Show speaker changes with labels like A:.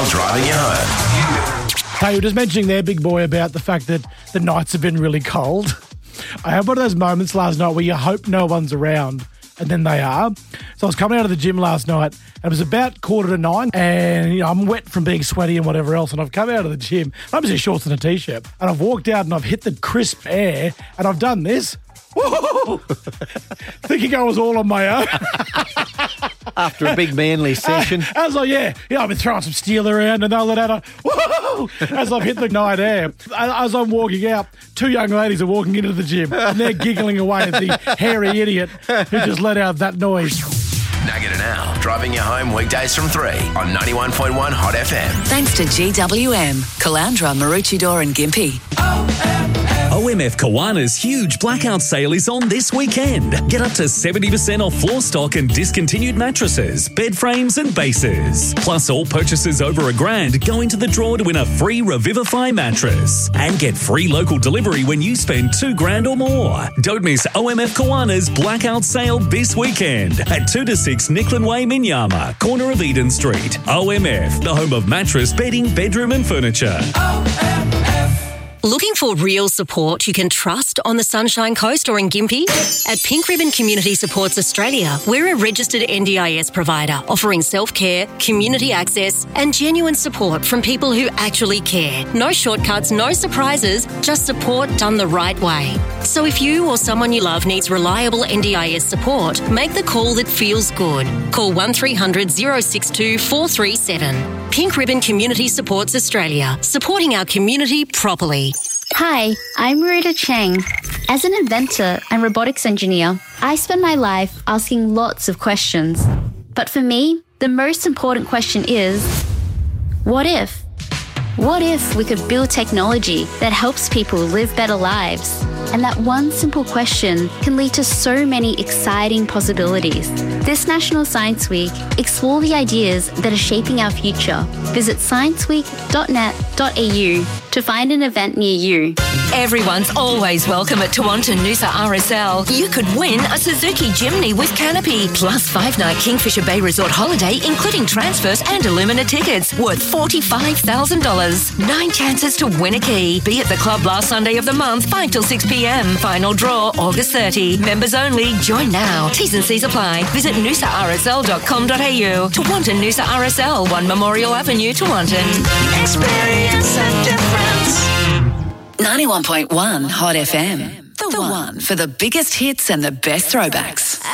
A: now driving you home.
B: Hey, you were just mentioning there, big boy, about the fact that the nights have been really cold. I had one of those moments last night where you hope no one's around, and then they are. So I was coming out of the gym last night, and it was about 8:45, and I'm wet from being sweaty and whatever else, and I've come out of the gym. I'm just in shorts and a T-shirt, and I've walked out and I've hit the crisp air, and I've done this. Woo! Thinking I was all on my own.
C: After a big manly session.
B: I was like, yeah, I've been throwing some steel around and all that. Woo! As I've hit the night air. As I'm walking out, two young ladies are walking into the gym and they're giggling away at the hairy idiot who just let out that noise.
A: Nugget and Al, driving you home weekdays from 3 on 91.1 Hot FM.
D: Thanks to GWM, Caloundra, Maroochydore and Gympie.
E: OMF Kiwana's huge blackout sale is on this weekend. Get up to 70% off floor stock and discontinued mattresses, bed frames and bases. Plus, all purchases over $1,000 go into the draw to win a free Revivify mattress. And get free local delivery when you spend $2,000 or more. Don't miss OMF Kiwana's blackout sale this weekend at 2 to 6 Nicklin Way, Minyama, corner of Eden Street. OMF, the home of mattress, bedding, bedroom and furniture.
F: Looking for real support you can trust on the Sunshine Coast or in Gympie? At Pink Ribbon Community Supports Australia, we're a registered NDIS provider offering self-care, community access and genuine support from people who actually care. No shortcuts, no surprises, just support done the right way. So if you or someone you love needs reliable NDIS support, make the call that feels good. Call 1300 062 437. Pink Ribbon Community Supports Australia, supporting our community properly.
G: Hi, I'm Marita Chang. As an inventor and robotics engineer, I spend my life asking lots of questions. But for me, the most important question is, what if? What if we could build technology that helps people live better lives? And that one simple question can lead to so many exciting possibilities. This National Science Week, explore the ideas that are shaping our future. Visit scienceweek.net.au to find an event near you.
H: Everyone's always welcome at Toronto Noosa RSL. You could win a Suzuki Jimny with Canopy, plus 5-night Kingfisher Bay Resort holiday, including transfers and Illumina tickets, worth $45,000. 9 chances to win a key. Be at the club last Sunday of the month, 5 till 6 p.m. Final draw, August 30. Members only. Join now. T's and C's apply. Visit noosarsl.com.au. Toronto Noosa RSL, 1 Memorial Avenue, Toronto. Experience a difference.
D: 91.1 Hot FM. The one for the biggest hits and the best throwbacks.